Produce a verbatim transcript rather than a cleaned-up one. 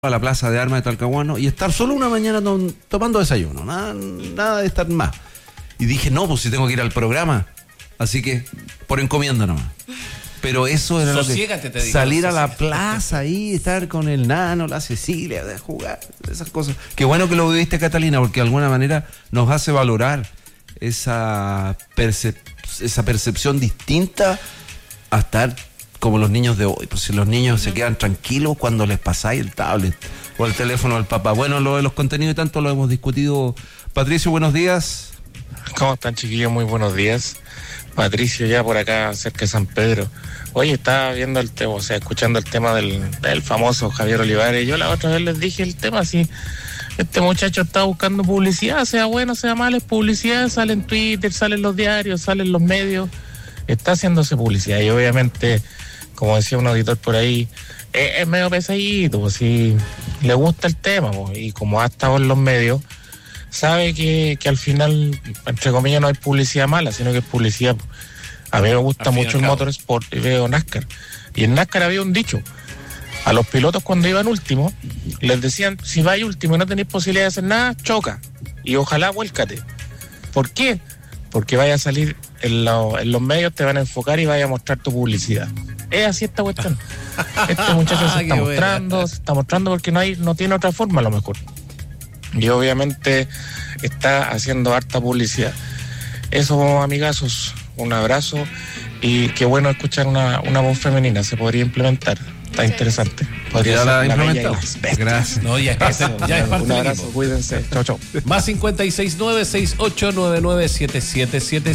a la plaza de armas de Talcahuano y estar solo una mañana to- tomando desayuno, nada, nada de estar más. Y dije, no, pues si tengo que ir al programa, así que por encomienda nomás. Pero eso era Sosiégate, lo que, te digo, salir a la sosiégate. plaza ahí, estar con el Nano, la Cecilia, de jugar, esas cosas. Qué bueno que lo viviste, Catalina, porque de alguna manera nos hace valorar esa, percep- esa percepción distinta a estar como los niños de hoy. Pues si los niños uh-huh. se quedan tranquilos cuando les pasáis el tablet o el teléfono al papá. Bueno, lo de los contenidos y tanto lo hemos discutido. Patricio, buenos días. ¿Cómo están, chiquillos? Muy buenos días. Patricio, ya por acá, cerca de San Pedro. Oye, estaba viendo el tema, o sea, escuchando el tema del, del famoso Javier Olivares. Yo la otra vez les dije el tema así. Este muchacho está buscando publicidad, sea bueno, sea malo, es publicidad. Sale en Twitter, sale en los diarios, sale en los medios. Está haciéndose publicidad y obviamente, como decía un auditor por ahí, es, es medio pesadito, pues si le gusta el tema, pues, y como ha estado en los medios, sabe que, que al final, entre comillas, no hay publicidad mala, sino que es publicidad. A mí me gusta al mucho el motorsport y veo NASCAR. Y en NASCAR había un dicho: a los pilotos cuando iban último, les decían, si vais último y no tenéis posibilidad de hacer nada, choca. Y ojalá vuélcate. ¿Por qué? Porque vaya a salir en, lo, en los medios, te van a enfocar y vaya a mostrar tu publicidad. Es así esta cuestión. Este muchacho se está mostrando, se está mostrando porque no hay, no tiene otra forma a lo mejor. Y obviamente está haciendo harta publicidad. Eso, amigazos, un abrazo y qué bueno escuchar una, una voz femenina, se podría implementar. Está interesante. Podría Ya ser la la implementado. bella y las bestias. Gracias. No, ya, es, ya es parte Un del abrazo, equipo. cuídense. Chau, chau. Más cincuenta y seis nueve seis ocho nueve nueve siete siete siete